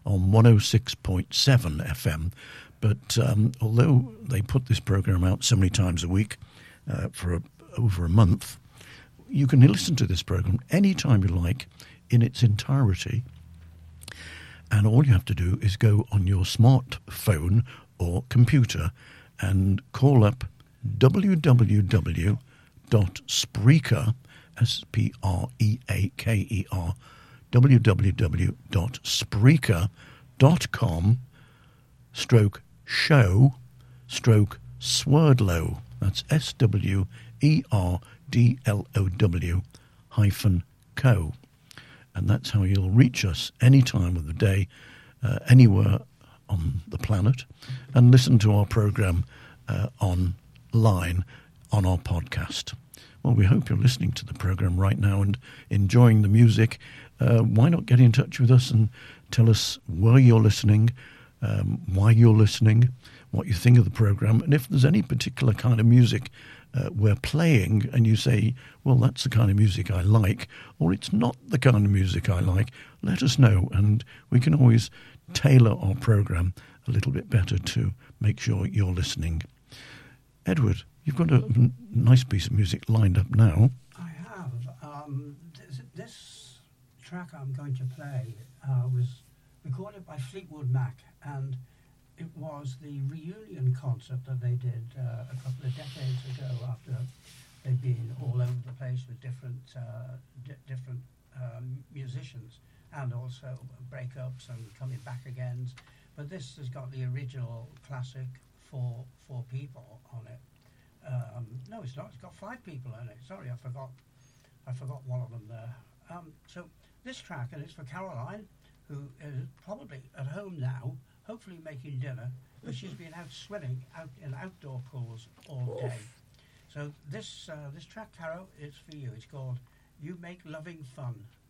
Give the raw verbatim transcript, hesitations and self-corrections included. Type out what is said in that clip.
on one oh six point seven F M. But um, although they put this program out so many times a week uh, for a, over a month, you can listen to this program anytime you like in its entirety. And all you have to do is go on your smartphone or computer and call up w w w dot spreaker, S P R E A K E R, w w w dot spreaker dot com stroke show stroke Swerdlow. That's S W E R D L O W hyphen co. And that's how you'll reach us any time of the day, uh, anywhere on the planet, and listen to our program uh, online on our podcast. Well, we hope you're listening to the program right now and enjoying the music. Uh, why not get in touch with us and tell us where you're listening, um, why you're listening, what you think of the program, and if there's any particular kind of music uh, we're playing and you say, well, that's the kind of music I like, or it's not the kind of music I like, let us know, and we can always tailor our program a little bit better to make sure you're listening. Edward, you've got a n- nice piece of music lined up now. I have. Um, this, this track I'm going to play uh, was recorded by Fleetwood Mac, and it was the reunion concert that they did uh, a couple of decades ago after they'd been all over the place with different uh, di- different um, musicians, and also breakups and coming back again. But this has got the original classic four four people on it. Um, no, it's not. It's got five people on it. Sorry, I forgot. I forgot one of them there. Um, so this track, and it's for Caroline, who is probably at home now, hopefully making dinner, but she's been out swimming out in outdoor pools all day. So this uh, this track, Caro, is for you. It's called "You Make Loving Fun."